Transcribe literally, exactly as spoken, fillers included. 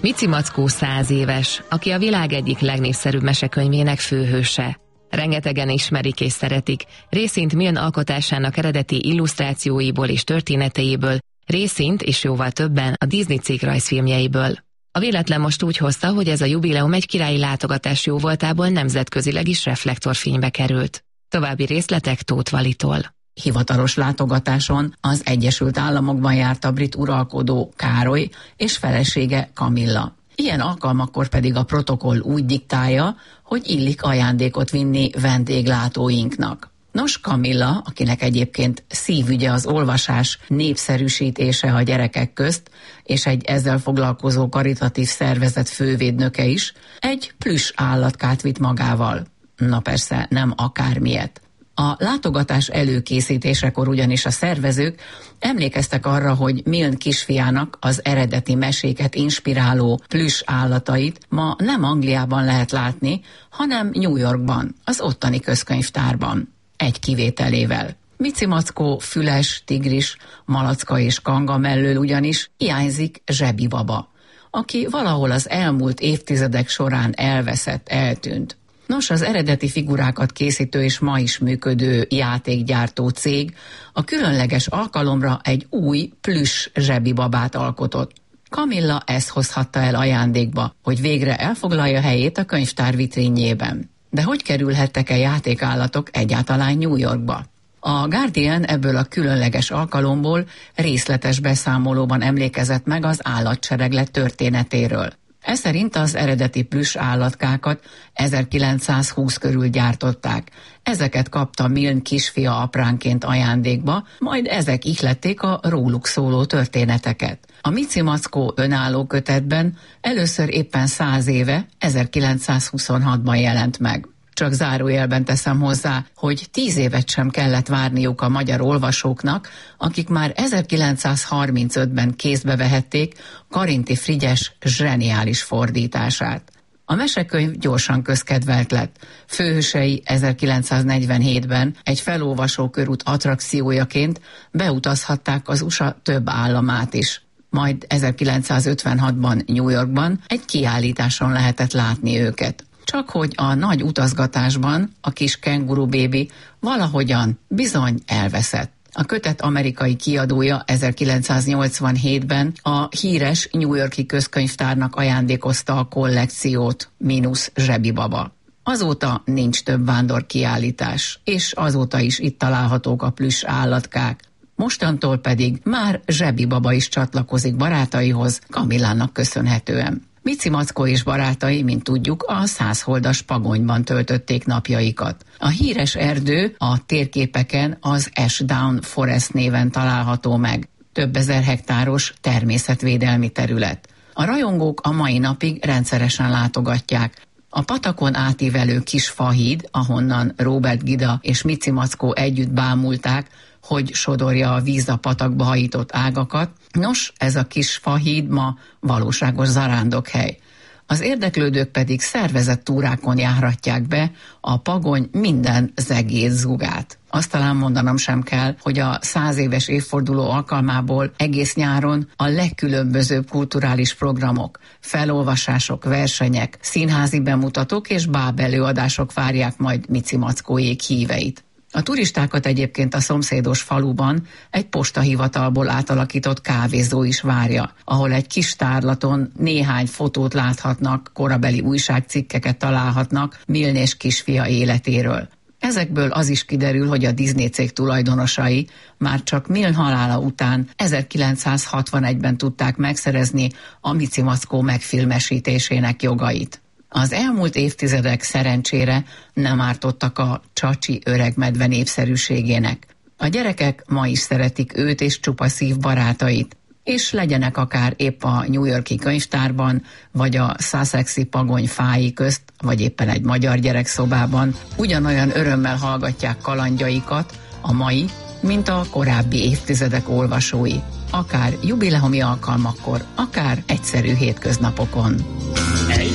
Mici Mackó száz éves, aki a világ egyik legnépszerűbb mesekönyvének főhőse. Rengetegen ismerik és szeretik, részint Milne alkotásának eredeti illusztrációiból és történeteiből, részint és jóval többen a Disney cég rajzfilmjeiből. A véletlen most úgy hozta, hogy ez a jubileum egy királyi látogatás jóvoltából nemzetközileg is reflektorfénybe került. További részletek Tóth Valitól. Hivatalos látogatáson az Egyesült Államokban járt a brit uralkodó Károly és felesége Kamilla. Ilyen alkalmakkor pedig a protokoll úgy diktálja, hogy illik ajándékot vinni vendéglátóinknak. Nos, Kamilla, akinek egyébként szívügye az olvasás népszerűsítése a gyerekek közt, és egy ezzel foglalkozó karitatív szervezet fővédnöke is, egy plüss állatkát vitt magával. Na persze, nem akármilyet. A látogatás előkészítésekor ugyanis a szervezők emlékeztek arra, hogy Milne kisfiának az eredeti meséket inspiráló plüss állatait ma nem Angliában lehet látni, hanem New Yorkban, az ottani közkönyvtárban. Egy kivételével. Mici Mackó, füles, tigris, malacka és kanga mellől ugyanis hiányzik Zsebi baba, aki valahol az elmúlt évtizedek során elveszett, eltűnt. Nos, az eredeti figurákat készítő és ma is működő játékgyártó cég a különleges alkalomra egy új plüss Zsebi babát alkotott. Kamilla ezt hozhatta el ajándékba, hogy végre elfoglalja helyét a könyvtár vitrínjében. De hogy kerülhettek-e játékállatok egyáltalán New Yorkba? A Guardian ebből a különleges alkalomból részletes beszámolóban emlékezett meg az állatsereglet történetéről. Ez szerint az eredeti plüss állatkákat ezerkilencszázhúsz körül gyártották. Ezeket kapta Milne kisfia apránként ajándékba, majd ezek ihlették a róluk szóló történeteket. A Mici Mackó önálló kötetben először éppen száz éve, ezerkilencszázhuszonhatban jelent meg. Csak zárójelben teszem hozzá, hogy tíz évet sem kellett várniuk a magyar olvasóknak, akik már ezerkilencszázharmincötben kézbe vehették Karinti Frigyes zseniális fordítását. A mesekönyv gyorsan közkedvelt lett. Főhősei ezerkilencszáznegyvenhétben egy felolvasókörút attrakciójaként beutazhatták az u es á több államát is. Majd ezerkilencszázötvenhatban New Yorkban egy kiállításon lehetett látni őket. Csak hogy a nagy utazgatásban a kis kenguru bébi valahogyan bizony elveszett. A kötet amerikai kiadója ezerkilencszáznyolcvanhétben a híres New York-i közkönyvtárnak ajándékozta a kollekciót, mínusz Zsebi baba. Azóta nincs több vándorkiállítás, és azóta is itt találhatók a plüss állatkák. Mostantól pedig már Zsebi baba is csatlakozik barátaihoz, Kamillának köszönhetően. Mici Mackó és barátai, mint tudjuk, a százholdas Pagonyban töltötték napjaikat. A híres erdő a térképeken az Ashdown Forest néven található meg. Több ezer hektáros természetvédelmi terület. A rajongók a mai napig rendszeresen látogatják. A patakon átívelő kis fahíd, ahonnan Robert Gida és Mici Mackó együtt bámulták, hogy sodorja a víz a patakba hajított ágakat. Nos, ez a kis fahíd ma valóságos zarándokhely. Az érdeklődők pedig szervezett túrákon járhatják be a Pagony minden zegét zugát. Azt talán mondanom sem kell, hogy a száz éves évforduló alkalmából egész nyáron a legkülönbözőbb kulturális programok, felolvasások, versenyek, színházi bemutatók és bábelőadások várják majd Mici Mackóék híveit. A turistákat egyébként a szomszédos faluban egy postahivatalból átalakított kávézó is várja, ahol egy kis tárlaton néhány fotót láthatnak, korabeli újságcikkeket találhatnak Milne és kisfia életéről. Ezekből az is kiderül, hogy a Disney cég tulajdonosai már csak Milne halála után ezerkilencszázhatvanegyben tudták megszerezni a Mici Mackó megfilmesítésének jogait. Az elmúlt évtizedek szerencsére nem ártottak a csacsi öregmedve népszerűségének. A gyerekek ma is szeretik őt és csupa szív barátait, és legyenek akár épp a New York-i könyvtárban, vagy a Sussexi Pagony fái közt, vagy éppen egy magyar gyerekszobában, ugyanolyan örömmel hallgatják kalandjaikat a mai, mint a korábbi évtizedek olvasói, akár jubileumi alkalmakkor, akár egyszerű hétköznapokon.